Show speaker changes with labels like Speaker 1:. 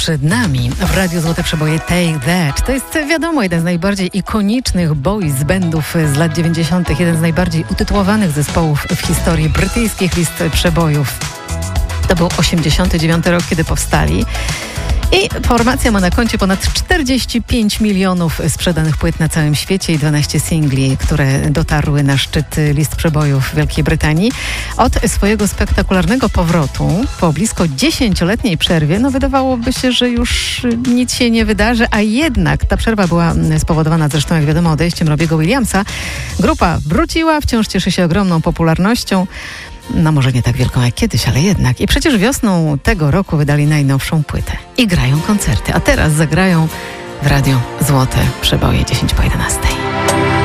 Speaker 1: przed nami w Radiu Złote Przeboje Take That. To jest, wiadomo, jeden z najbardziej ikonicznych boys bandów z lat 90., jeden z najbardziej utytułowanych zespołów w historii brytyjskich list przebojów. To był 89 rok, kiedy powstali. I formacja ma na koncie ponad 45 milionów sprzedanych płyt na całym świecie i 12 singli, które dotarły na szczyt list przebojów Wielkiej Brytanii. Od swojego spektakularnego powrotu po blisko 10-letniej przerwie, wydawałoby się, że już nic się nie wydarzy, a jednak ta przerwa była spowodowana zresztą, jak wiadomo, odejściem Robbie'ego Williamsa. Grupa wróciła, wciąż cieszy się ogromną popularnością. Może nie tak wielką jak kiedyś, ale jednak. I przecież wiosną tego roku wydali najnowszą płytę. I grają koncerty. A teraz zagrają w Radio Złote Przeboje 10 po 11.